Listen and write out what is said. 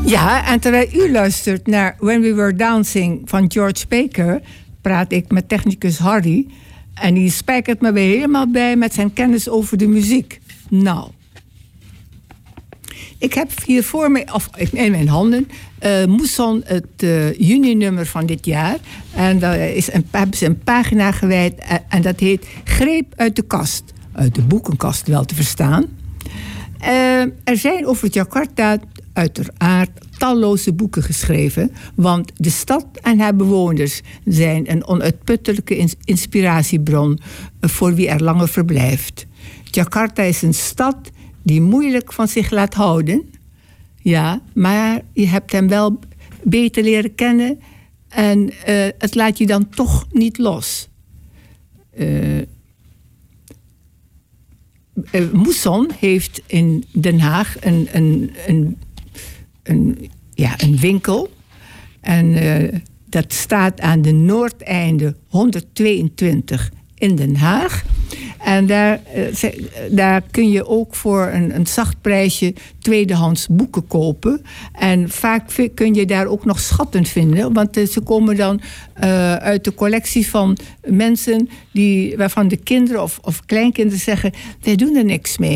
Ja, en terwijl u luistert naar When We Were Dancing van George Baker, praat ik met technicus Harry. En die spijkert me weer helemaal bij met zijn kennis over de muziek. Nou, ik heb hier voor me, of in mijn handen, Mousson, het juni-nummer van dit jaar. En daar hebben ze een pagina gewijd en dat heet Greep uit de kast. Uit de boekenkast wel te verstaan. Er zijn over Jakarta uiteraard talloze boeken geschreven, want de stad en haar bewoners zijn een onuitputtelijke inspiratiebron voor wie er langer verblijft. Jakarta is een stad die moeilijk van zich laat houden, ja, maar je hebt hem wel beter leren kennen en het laat je dan toch niet los. Mousson heeft in Den Haag een winkel. En dat staat aan de Noordeinde 122 in Den Haag. En daar kun je ook voor een zacht prijsje tweedehands boeken kopen. En vaak kun je daar ook nog schatten vinden. Want ze komen dan uit de collectie van mensen waarvan de kinderen of kleinkinderen zeggen, wij doen er niks mee.